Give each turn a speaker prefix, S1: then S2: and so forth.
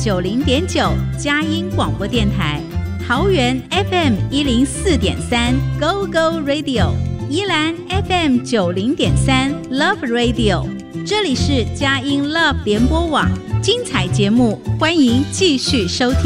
S1: 90.9佳音广播电台，桃园 FM 104.3 Go Go Radio， 宜兰 FM 90.3 Love Radio。这里是佳音 Love 联播网，精彩节目，欢迎继续收听。